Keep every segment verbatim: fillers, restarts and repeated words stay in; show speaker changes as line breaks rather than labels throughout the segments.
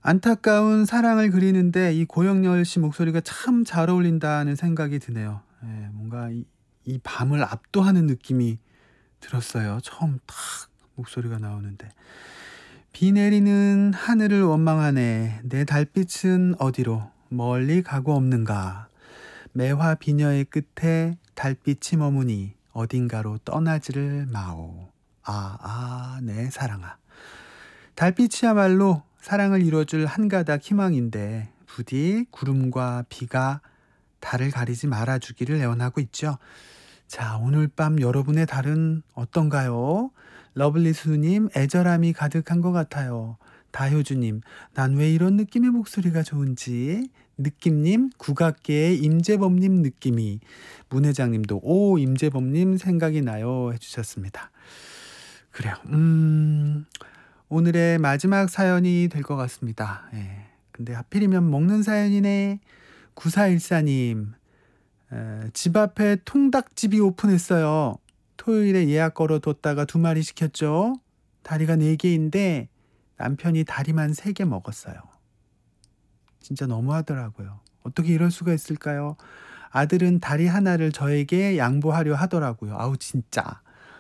안타까운 사랑을 그리는데 이 고영렬 씨 목소리가 참 잘 어울린다는 생각이 드네요. 예, 뭔가 이, 이 밤을 압도하는 느낌이 들었어요. 처음 탁 목소리가 나오는데. 비 내리는 하늘을 원망하네. 내 달빛은 어디로 멀리 가고 없는가. 매화 비녀의 끝에 달빛이 머무니 어딘가로 떠나지를 마오. 아, 아, 내 사랑아. 달빛이야말로 사랑을 이뤄줄 한 가닥 희망인데 부디 구름과 비가 달을 가리지 말아주기를 애원하고 있죠. 자, 오늘 밤 여러분의 달은 어떤가요? 러블리수님, 애절함이 가득한 것 같아요. 다효주님, 난 왜 이런 느낌의 목소리가 좋은지. 느낌님, 국악계의 임재범님 느낌이. 문회장님도 오, 임재범님 생각이 나요 해주셨습니다. 그래요. 음... 오늘의 마지막 사연이 될 것 같습니다. 예. 근데 하필이면 먹는 사연이네. 구사일사님, 에, 집 앞에 통닭집이 오픈했어요. 토요일에 예약 걸어뒀다가 두 마리 시켰죠. 다리가 네 개인데 남편이 다리만 세 개 먹었어요. 진짜 너무하더라고요. 어떻게 이럴 수가 있을까요? 아들은 다리 하나를 저에게 양보하려 하더라고요. 아우 진짜.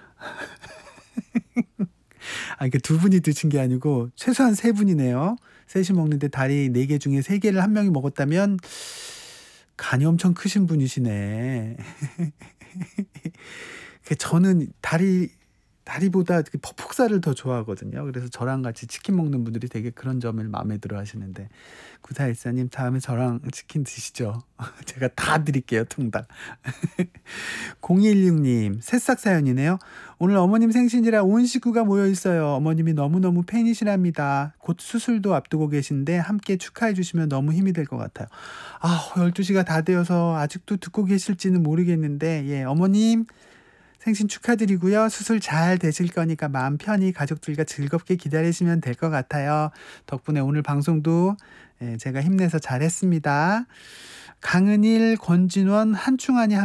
아, 이게 두 분이 드신 게 아니고 최소한 세 분이네요. 셋이 먹는데 다리 네 개 중에 세 개를 한 명이 먹었다면 간이 엄청 크신 분이시네. 저는 다리 다리보다 퍽퍽살을 더 좋아하거든요. 그래서 저랑 같이 치킨 먹는 분들이 되게 그런 점을 마음에 들어 하시는데 구사일사님 다음에 저랑 치킨 드시죠. 제가 다 드릴게요. 통닭. 공이일육님 새싹 사연이네요. 오늘 어머님 생신이라 온 식구가 모여 있어요. 어머님이 너무너무 팬이시랍니다. 곧 수술도 앞두고 계신데 함께 축하해 주시면 너무 힘이 될 것 같아요. 아, 열두 시가 다 되어서 아직도 듣고 계실지는 모르겠는데 예, 어머님 생신 축하드리고요. 수술 잘 되실 거니까 마음 편히 가족들과 즐겁게 기다리시면 될 것 같아요. 덕분에 오늘 방송도 제가 힘내서 잘했습니다. 강은일, 권진원, 한충환이